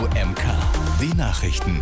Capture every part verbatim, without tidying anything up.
M K, die Nachrichten.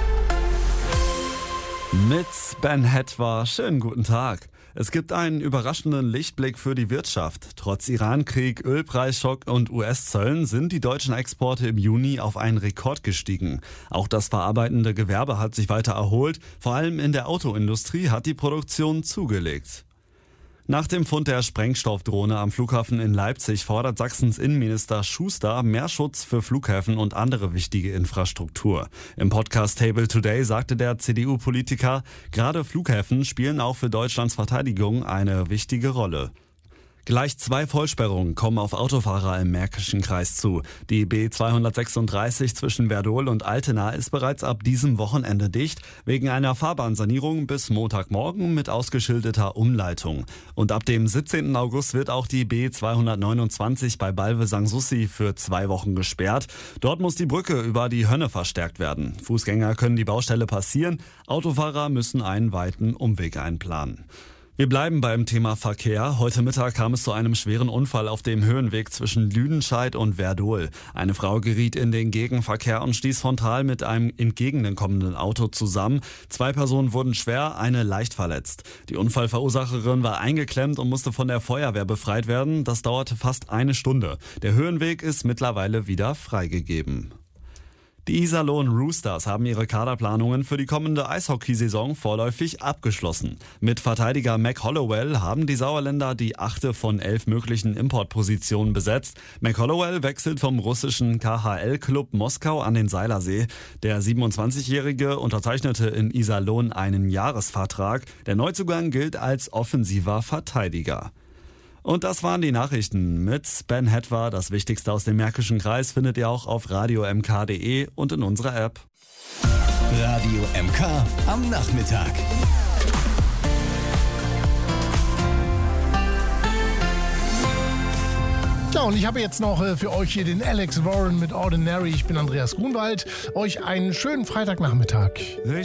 Mit Ben Hetwa, schönen guten Tag. Es gibt einen überraschenden Lichtblick für die Wirtschaft. Trotz Iran-Krieg, Ölpreisschock und U S-Zöllen sind die deutschen Exporte im Juni auf einen Rekord gestiegen. Auch das verarbeitende Gewerbe hat sich weiter erholt. Vor allem in der Autoindustrie hat die Produktion zugelegt. Nach dem Fund der Sprengstoffdrohne am Flughafen in Leipzig fordert Sachsens Innenminister Schuster mehr Schutz für Flughäfen und andere wichtige Infrastruktur. Im Podcast Table Today sagte der C D U-Politiker, gerade Flughäfen spielen auch für Deutschlands Verteidigung eine wichtige Rolle. Gleich zwei Vollsperrungen kommen auf Autofahrer im Märkischen Kreis zu. Die B zweihundertsechsunddreißig zwischen Werdohl und Altena ist bereits ab diesem Wochenende dicht, wegen einer Fahrbahnsanierung bis Montagmorgen mit ausgeschildeter Umleitung. Und ab dem siebzehnten August wird auch die B zweihundertneunundzwanzig bei Balve-Sanssouci für zwei Wochen gesperrt. Dort muss die Brücke über die Hönne verstärkt werden. Fußgänger können die Baustelle passieren, Autofahrer müssen einen weiten Umweg einplanen. Wir bleiben beim Thema Verkehr. Heute Mittag kam es zu einem schweren Unfall auf dem Höhenweg zwischen Lüdenscheid und Werdohl. Eine Frau geriet in den Gegenverkehr und stieß frontal mit einem entgegenkommenden Auto zusammen. Zwei Personen wurden schwer, eine leicht verletzt. Die Unfallverursacherin war eingeklemmt und musste von der Feuerwehr befreit werden. Das dauerte fast eine Stunde. Der Höhenweg ist mittlerweile wieder freigegeben. Die Iserlohn Roosters haben ihre Kaderplanungen für die kommende Eishockeysaison vorläufig abgeschlossen. Mit Verteidiger Mac Hollowell haben die Sauerländer die achte von elf möglichen Importpositionen besetzt. Mac Hollowell wechselt vom russischen K H L-Club Moskau an den Seilersee. Der siebenundzwanzigjährige unterzeichnete in Iserlohn einen Jahresvertrag. Der Neuzugang gilt als offensiver Verteidiger. Und das waren die Nachrichten mit Ben Hetwa. Das Wichtigste aus dem Märkischen Kreis findet ihr auch auf radio m k punkt d e und in unserer App. Radio M K am Nachmittag. Ja, und ich habe jetzt noch äh, für euch hier den Alex Warren mit Ordinary. Ich bin Andreas Grunwald. Euch einen schönen Freitagnachmittag.